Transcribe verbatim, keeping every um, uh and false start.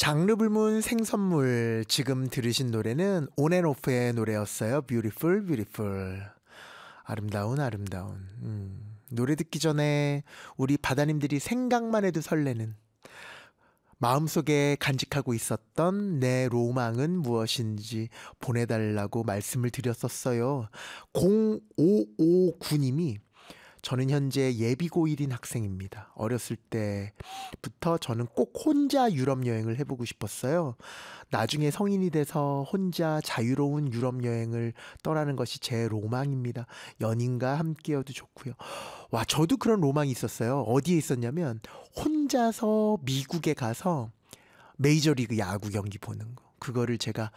장르 불문 생선물. 지금 들으신 노래는 온앤오프의 노래였어요. Beautiful, beautiful. 아름다운 아름다운. 음, 노래 듣기 전에 우리 바다님들이 생각만 해도 설레는, 마음속에 간직하고 있었던 내 로망은 무엇인지 보내달라고 말씀을 드렸었어요. 공오오구 님이 저는 현재 예비고 일인 학생입니다. 어렸을 때부터 저는 꼭 혼자 유럽 여행을 해보고 싶었어요. 나중에 성인이 돼서 혼자 자유로운 유럽 여행을 떠나는 것이 제 로망입니다. 연인과 함께여도 좋고요. 와, 저도 그런 로망이 있었어요. 어디에 있었냐면 혼자서 미국에 가서 메이저리그 야구 경기 보는 거. 그거를 제가